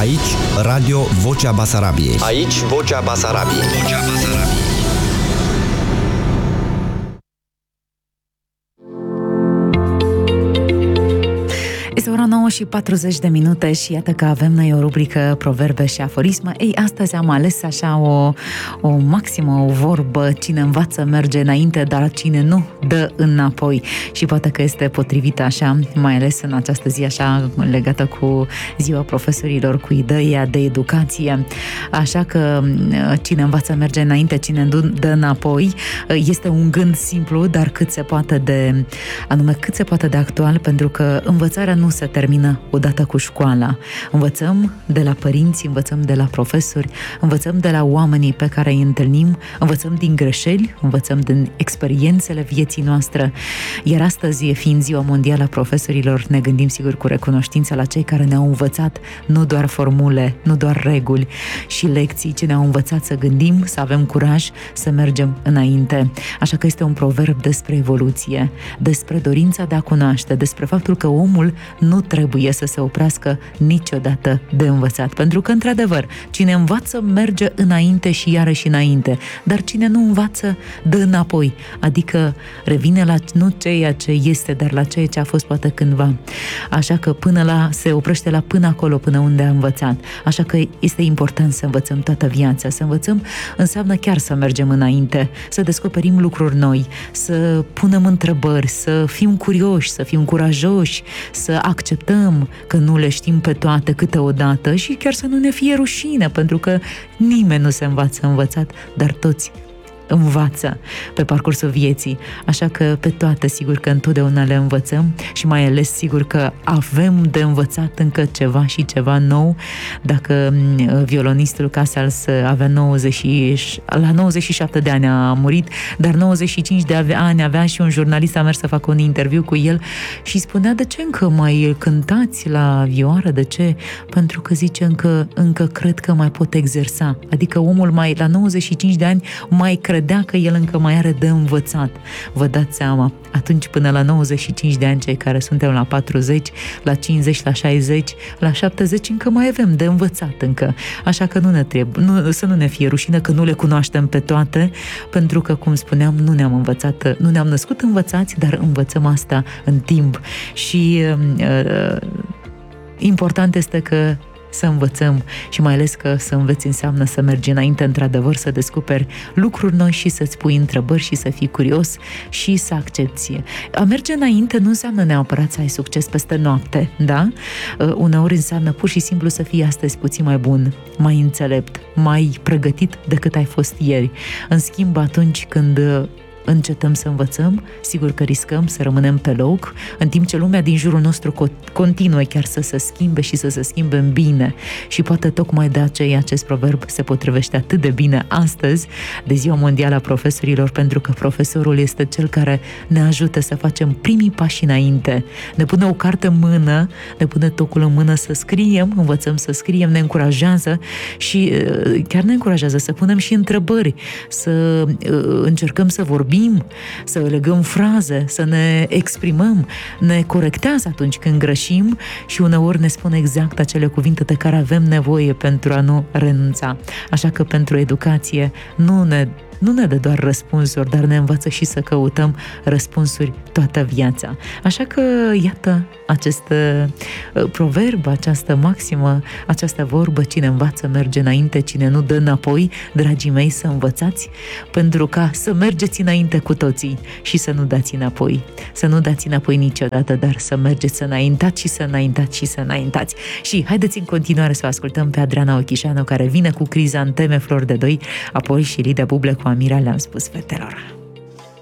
Aici, Radio Vocea Basarabiei. Aici, Vocea Basarabiei. Vocea Basarabiei. Este ora 9:40 și iată că avem noi o rubrică Proverbe și aforisme. Ei, astăzi am ales așa o maximă, o vorbă: cine învață merge înainte, dar cine nu dă înapoi. Și poate că este potrivită așa, mai ales în această zi așa legată cu ziua profesorilor, cu ideea de educație. Așa că cine învață merge înainte, cine nu dă înapoi, este un gând simplu, dar cât se poate de actual, pentru că învățarea nu se termină odată cu școala. Învățăm de la părinți, învățăm de la profesori, învățăm de la oamenii pe care îi întâlnim, învățăm din greșeli, învățăm din experiențele vieții noastre. Iar astăzi, fiind Ziua Mondială a Profesorilor, ne gândim sigur cu recunoștință la cei care ne-au învățat nu doar formule, nu doar reguli și lecții, ci ne-au învățat să gândim, să avem curaj, să mergem înainte. Așa că este un proverb despre evoluție, despre dorința de a cunoaște, despre faptul că omul nu trebuie să se oprească niciodată de învățat. Pentru că, într-adevăr, cine învață merge înainte și iarăși înainte, dar cine nu învață dă înapoi, adică revine la nu ceea ce este, dar la ceea ce a fost poate cândva. Așa că se oprește la până acolo, până unde a învățat. Așa că este important să învățăm toată viața. Să învățăm înseamnă chiar să mergem înainte, să descoperim lucruri noi, să punem întrebări, să fim curioși, să fim curajoși, să acceptăm că nu le știm pe toate câteodată și chiar să nu ne fie rușine, pentru că nimeni nu se învață învățat, dar toți învață pe parcursul vieții. Așa că pe toate, sigur că întotdeauna le învățăm și mai ales sigur că avem de învățat încă ceva și ceva nou. Dacă violonistul Casals avea la 97 de ani a murit, dar 95 de ani avea și un jurnalist a mers să facă un interviu cu el și spunea: de ce încă mai cântați la vioară? De ce? Pentru că zice încă cred că mai pot exersa. Adică omul la 95 de ani mai credea că el încă mai are de învățat. Vă dați seama, atunci până la 95 de ani, cei care suntem la 40, la 50, la 60, la 70, încă mai avem de învățat încă. Așa că să nu ne fie rușine că nu le cunoaștem pe toate, pentru că, cum spuneam, nu ne-am născut învățați, dar învățăm asta în timp. Și important este că să învățăm și mai ales că să înveți înseamnă să mergi înainte, într-adevăr, să descoperi lucruri noi și să-ți pui întrebări și să fii curios și să accepti. A merge înainte nu înseamnă neapărat să ai succes peste noapte, da? Uneori înseamnă pur și simplu să fii astăzi puțin mai bun, mai înțelept, mai pregătit decât ai fost ieri. În schimb, atunci când încetăm să învățăm, sigur că riscăm să rămânem pe loc, în timp ce lumea din jurul nostru continuă chiar să se schimbe și să se schimbe în bine. Și poate tocmai de aceea acest proverb se potrivește atât de bine astăzi, de Ziua Mondială a Profesorilor, pentru că profesorul este cel care ne ajută să facem primii pași înainte. Ne pune o carte în mână, ne pune tocul în mână să scriem, învățăm să scriem, ne încurajează și chiar ne încurajează să punem și întrebări, să încercăm să vorbim, să legăm fraze, să ne exprimăm, ne corectează atunci când greșim și uneori ne spune exact acele cuvinte de care avem nevoie pentru a nu renunța. Așa că pentru educație nu ne dă doar răspunsuri, dar ne învață și să căutăm răspunsuri toată viața. Așa că, iată, acest proverb, această maximă, această vorbă: cine învață merge înainte, cine nu dă înapoi. Dragii mei, să învățați pentru ca să mergeți înainte cu toții și să nu dați înapoi. Să nu dați înapoi niciodată, dar să mergeți, să înaintați și să înaintați și să înaintați. Și haideți în continuare să o ascultăm pe Adriana Ochișanu, care vine cu Crizanteme, Flori de Doi, apoi și Lidia Buble cu Amira, le-am spus fetelor.